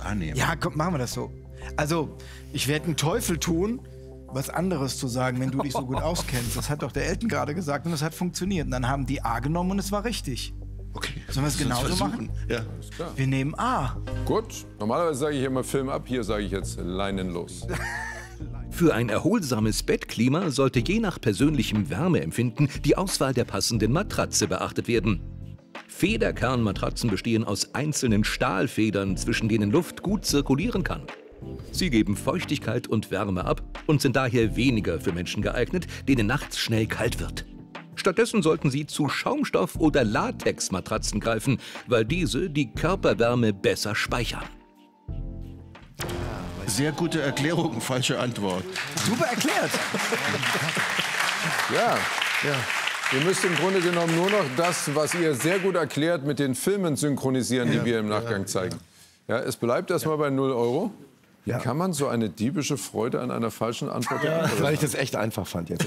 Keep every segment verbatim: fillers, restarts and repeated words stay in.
A nehmen. Ja, komm, machen wir das so. Also, ich werde einen Teufel tun, was anderes zu sagen, wenn du dich so gut auskennst. Das hat doch der Elton gerade gesagt und das hat funktioniert. Und dann haben die A genommen und es war richtig. Okay. Sollen wir es genauso machen? Ja. Wir nehmen A. Gut, normalerweise sage ich immer Film ab, hier sage ich jetzt Leinen los. Für ein erholsames Bettklima sollte je nach persönlichem Wärmeempfinden die Auswahl der passenden Matratze beachtet werden. Federkernmatratzen bestehen aus einzelnen Stahlfedern, zwischen denen Luft gut zirkulieren kann. Sie geben Feuchtigkeit und Wärme ab und sind daher weniger für Menschen geeignet, denen nachts schnell kalt wird. Stattdessen sollten Sie zu Schaumstoff- oder Latexmatratzen greifen, weil diese die Körperwärme besser speichern. Sehr gute Erklärung, falsche Antwort. Super erklärt. Ja, ja. Ihr müsst im Grunde genommen nur noch das, was ihr sehr gut erklärt, mit den Filmen synchronisieren, die Ja, wir im Nachgang ja, zeigen. Ja, es bleibt erstmal bei null Euro. Wie Ja. kann man so eine diebische Freude an einer falschen Antwort haben? Weil ich das echt einfach fand jetzt.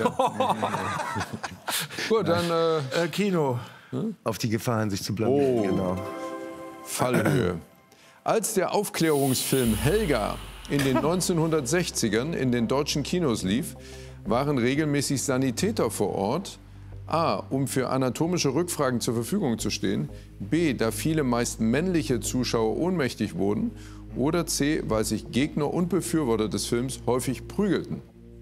Gut, dann äh, Äh, Kino. Auf die Gefahr hin, sich zu blamieren. Oh. Genau. Fallhöhe. Als der Aufklärungsfilm Helga in den neunzehnhundertsechzigern in den deutschen Kinos lief, waren regelmäßig Sanitäter vor Ort. A, um für anatomische Rückfragen zur Verfügung zu stehen. B, da viele meist männliche Zuschauer ohnmächtig wurden. Oder C, weil sich Gegner und Befürworter des Films häufig prügelten.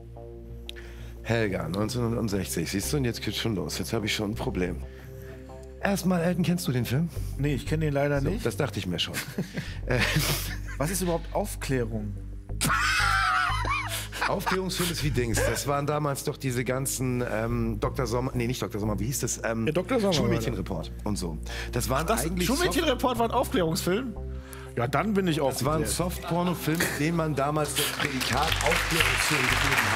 Helga, neunzehnhundertsechzig. Siehst du, und jetzt geht's schon los. Jetzt habe ich schon ein Problem. Erstmal, Elton, kennst du den Film? Nee, ich kenne den leider So, nicht. das dachte ich mir schon. äh, Was ist überhaupt Aufklärung? Aufklärungsfilm ist wie Dings. Das waren damals doch diese ganzen ähm, Doktor Sommer, nee, nicht Doktor Sommer, wie hieß das? Ähm, Ja, Doktor Sommer, Schulmädchenreport und so. Das waren Das eigentlich Schulmädchenreport war ein Aufklärungsfilm? Ja, dann bin ich auch. Das war ein Softporno-Film, den man damals das Prädikat Aufklärungsfilm gegeben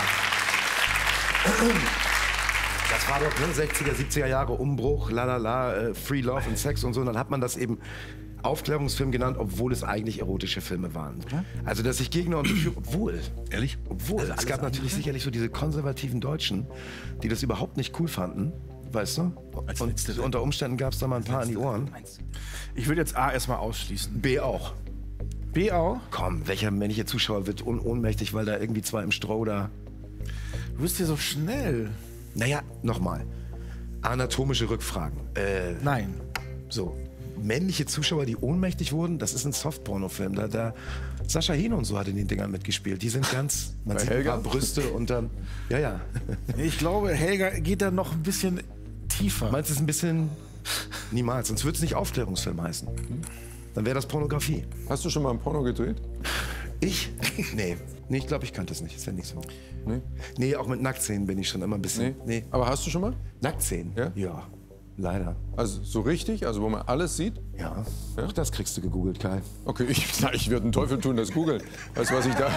hat. Das war doch ne, sechziger, siebziger Jahre Umbruch, lalala, äh, Free Love und Sex und so. Und dann hat man das eben Aufklärungsfilm genannt, obwohl es eigentlich erotische Filme waren. Also, dass sich Gegner und Befürworter, obwohl, Ehrlich? obwohl, es gab natürlich sicherlich so diese konservativen Deutschen, die das überhaupt nicht cool fanden, weißt du? Und unter Umständen gab es da mal ein paar an die Ohren. Ich würde jetzt A erstmal ausschließen. B auch. B auch? Komm, welcher männliche Zuschauer wird un ohnmächtig, weil da irgendwie zwei im Stroh da... Du bist hier so schnell. Naja, nochmal. Anatomische Rückfragen. Äh, Nein. so. Männliche Zuschauer, die ohnmächtig wurden, das ist ein Softporno-Film. Da, da Sascha Hehn und so hat in den Dingern mitgespielt. Die sind ganz, man Bei sieht Helga? ein paar Brüste und dann, ja, ja. Nee, ich glaube, Helga geht da noch ein bisschen tiefer. Meinst du, es ist ein bisschen, niemals, sonst würde es nicht Aufklärungsfilm heißen. Dann wäre das Pornografie. Hast du schon mal ein Porno gedreht? Ich? Nee. Nee, ich glaube, ich könnte es nicht. Ist ja nicht so. Nee? Nee, auch mit Nacktszenen bin ich schon immer ein bisschen. Nee? Nee. Aber hast du schon mal? Nacktszenen? Ja? Ja. Leider. Also so richtig? Also wo man alles sieht? Ja. Ja? Auch das kriegst du gegoogelt, Kai. Okay, ich, na, ich würde einen Teufel tun, das googeln. Weißt du, was ich da...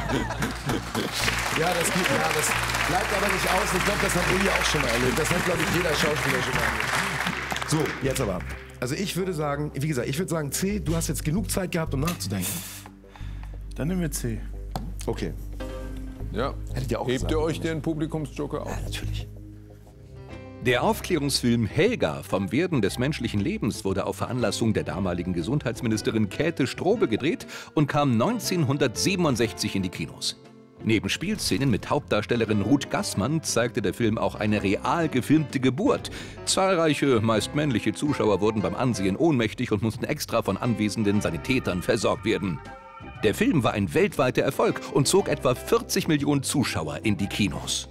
Ja, das geht. Ja, das bleibt aber nicht aus. Ich glaube, das hat Uli auch schon mal erlebt. Das hat, glaube ich, jeder Schauspieler schon mal erlebt. So, jetzt aber. Also ich würde sagen, wie gesagt, ich würde sagen C, du hast jetzt genug Zeit gehabt, um nachzudenken. Dann nehmen wir C. Okay. Ja. Hättet ihr auch Hebt gesagt, ihr euch oder den Publikumsjoker auf? Ja, natürlich. Der Aufklärungsfilm Helga vom Werden des menschlichen Lebens wurde auf Veranlassung der damaligen Gesundheitsministerin Käthe Strobel gedreht und kam neunzehnhundertsiebenundsechzig in die Kinos. Neben Spielszenen mit Hauptdarstellerin Ruth Gassmann zeigte der Film auch eine real gefilmte Geburt. Zahlreiche, meist männliche Zuschauer wurden beim Ansehen ohnmächtig und mussten extra von anwesenden Sanitätern versorgt werden. Der Film war ein weltweiter Erfolg und zog etwa vierzig Millionen Zuschauer in die Kinos.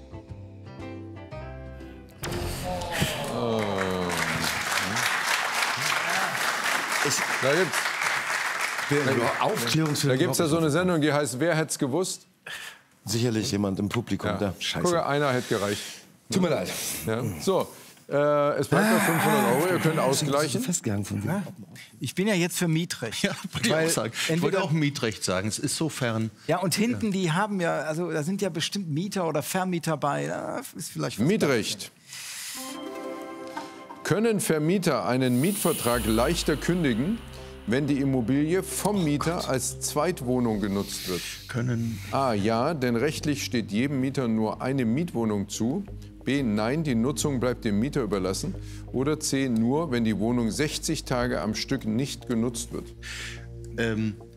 Da gibt's, Aufklärungsfilm. da gibt's ja so eine Sendung, die heißt Wer hätt's gewusst? Sicherlich jemand im Publikum. Ja. Da. Scheiße. Guck, einer hätte gereicht. Tut mir leid. Ja. So, äh, es bleibt noch fünfhundert Euro, ihr könnt ausgleichen. Festgehangen von dir. Ich bin ja jetzt für Mietrecht. Ja, wollte ich Weil auch sagen. Ich entweder- wollte auch Mietrecht sagen. Es ist so fern. Ja, und hinten, die haben ja, also da sind ja bestimmt Mieter oder Vermieter bei. Da ist vielleicht was Mietrecht. Können Vermieter einen Mietvertrag leichter kündigen, wenn die Immobilie vom Mieter als Zweitwohnung genutzt wird? Können. A. Ja, denn rechtlich steht jedem Mieter nur eine Mietwohnung zu. B. Nein, die Nutzung bleibt dem Mieter überlassen. Oder C. Nur, wenn die Wohnung sechzig Tage am Stück nicht genutzt wird. Ähm,